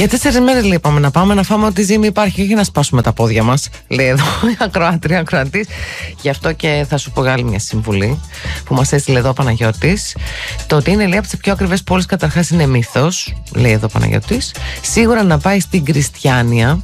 Για 4 μέρες λέει πάμε να πάμε να φάμε ό,τι ζύμη υπάρχει, όχι να σπάσουμε τα πόδια μας. Λέει εδώ η ακροάτρια, ακροατής. Γι' αυτό και θα σου πω άλλη μια συμβουλή που μας έστειλε εδώ ο Παναγιώτης. Το ότι είναι, λέει, από τις πιο ακριβές πόλεις καταρχάς είναι μύθος, λέει εδώ ο Παναγιώτης. Σίγουρα να πάει στην Κριστιάνια.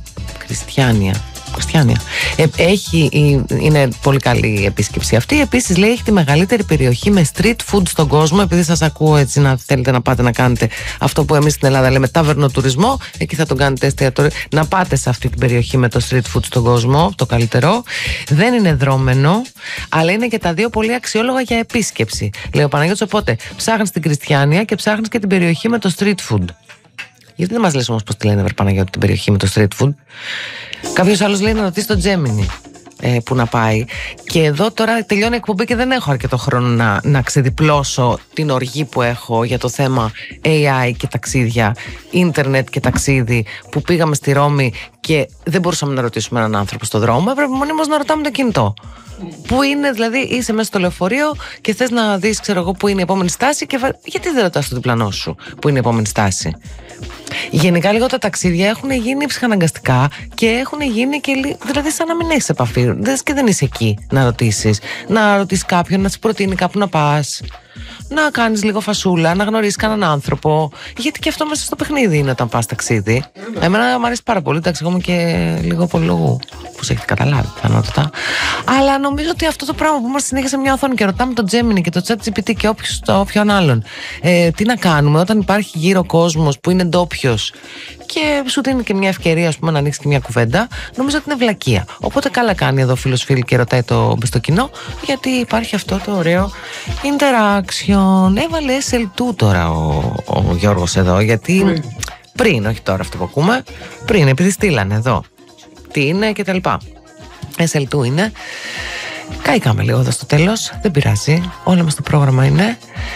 Είναι πολύ καλή η επίσκεψη αυτή. Επίσης, λέει, έχει τη μεγαλύτερη περιοχή με street food στον κόσμο. Επειδή σας ακούω έτσι να θέλετε να πάτε να κάνετε αυτό που εμείς στην Ελλάδα λέμε ταβερνοτουρισμό, εκεί θα τον κάνετε εστιατόριο. Να πάτε σε αυτή την περιοχή με το street food στον κόσμο, το καλύτερο. Δεν είναι δρόμενο, αλλά είναι και τα δύο πολύ αξιόλογα για επίσκεψη. Λέει ο Παναγιώτης, οπότε ψάχνεις την Κριστιάνια και ψάχνεις και την περιοχή με το street food. Γιατί δεν μας λες όμως πώς τη λένε, Παναγιώτη, την περιοχή με το street food? Κάποιος άλλος λέει να ρωτήσει το Gemini που να πάει. Και εδώ τώρα τελειώνει η εκπομπή και δεν έχω αρκετό χρόνο να ξεδιπλώσω την οργή που έχω για το θέμα AI και ταξίδια, ίντερνετ και ταξίδι, που πήγαμε στη Ρώμη και δεν μπορούσαμε να ρωτήσουμε έναν άνθρωπο στο δρόμο. Έπρεπε μονίμως να ρωτάμε το κινητό. Πού είναι, δηλαδή, είσαι μέσα στο λεωφορείο και θες να δεις, ξέρω εγώ, πού είναι η επόμενη στάση και γιατί δεν ρωτάς το διπλανό σου πού είναι η επόμενη στάση? Γενικά λίγο τα ταξίδια έχουν γίνει ψυχαναγκαστικά και έχουν γίνει και δηλαδή σαν να μην έχεις επαφή και δεν είσαι εκεί να ρωτήσεις. Να ρωτήσεις κάποιον, να σου προτείνει κάπου να πας, να κάνεις λίγο φασούλα, να γνωρίσεις κανέναν άνθρωπο. Γιατί και αυτό μέσα στο παιχνίδι είναι όταν πας ταξίδι. Εμένα μου αρέσει πάρα πολύ, εντάξει, εγώ είμαι και λίγο πολυλογού, όπως έχετε καταλάβει πιθανότατα. Αλλά νομίζω ότι αυτό το πράγμα που είμαστε συνέχεια σε μια οθόνη και ρωτάμε το Gemini και το ChatGPT και όποιον άλλον τι να κάνουμε όταν υπάρχει γύρω κόσμος που είναι ντόπιος και σου δίνει και μια ευκαιρία, ας πούμε, να ανοίξει και μια κουβέντα, νομίζω ότι είναι βλακεία. Οπότε καλά κάνει εδώ φίλος φίλη και ρωτάει το στο κοινό, γιατί υπάρχει αυτό το ωραίο interaction. Έβαλε SL2 τώρα ο Γιώργος εδώ, γιατί πριν, όχι τώρα αυτό που ακούμε, πριν, επειδή στείλανε εδώ τι είναι και τα λοιπά. SL2 είναι. Κάηκαμε λίγο εδώ στο τέλος, δεν πειράζει, όλα μας το πρόγραμμα είναι.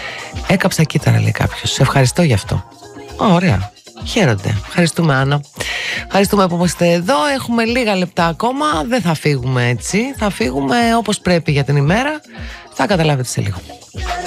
Έκαψα κύτταρα, λέει κάποιος. Σε ευχαριστώ γι' αυτό. Ωραία. Χαίρονται. Ευχαριστούμε, Άννα. Ευχαριστούμε που είστε εδώ. Έχουμε λίγα λεπτά ακόμα. Δεν θα φύγουμε έτσι. Θα φύγουμε όπως πρέπει για την ημέρα. Θα καταλάβετε σε λίγο.